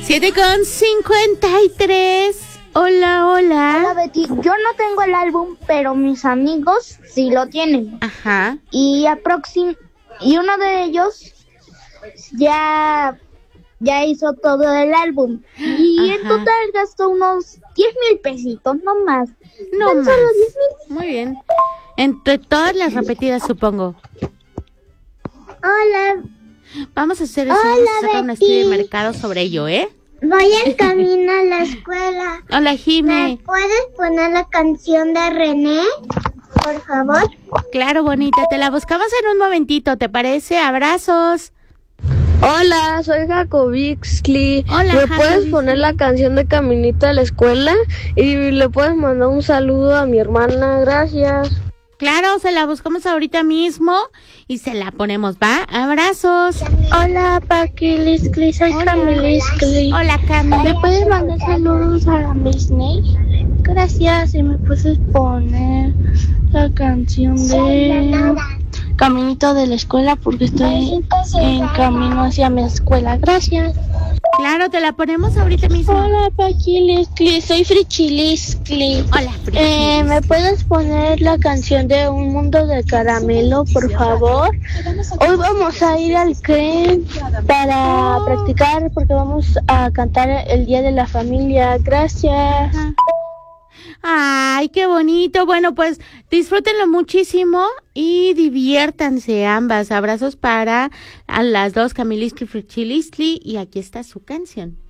7:53. Hola. Hola, Betty. Yo no tengo el álbum, pero mis amigos sí lo tienen. Ajá. Y uno de ellos ya hizo todo el álbum. Y en total gastó unos 10,000 pesitos, no más. No Tan más. solo 10,000. Muy bien. Entre todas las repetidas, supongo. Hola. Vamos a hacer eso. Hola, Vamos a sacar un Betty. estudio de mercado sobre ello, ¿eh? Voy en camino a la escuela. Hola, ¿Me Jime. puedes poner la canción de René, por favor? Claro, bonita. Te la buscamos en un momentito, ¿te parece? Abrazos. Hola, soy Jacobixli. Hola, ¿Me puedes Jacobixli. poner la canción de Caminito a la escuela? Y le puedes mandar un saludo a mi hermana, gracias. Claro, se la buscamos ahorita mismo y se la ponemos, ¿va? Abrazos. Hola, Paquiliscli, soy Hola. Camiliscli. Hola, Cami. ¿Me puedes mandar saludos a la Miss Ney? Gracias, y me puedes poner la canción de Caminito de la escuela porque estoy en camino hacia mi escuela. Gracias. Claro, te la ponemos ahorita mismo. Hola, Paquiliscli, soy Frichiliscli. Hola, Friki. ¿Me puedes poner la canción de Un Mundo de Caramelo, por favor? Hoy vamos a ir al CREM para practicar porque vamos a cantar el Día de la Familia. Gracias. Ay, qué bonito. Bueno, pues disfrútenlo muchísimo y diviértanse ambas. Abrazos para a las dos, Camilistli y Frichilistli. Y aquí está su canción.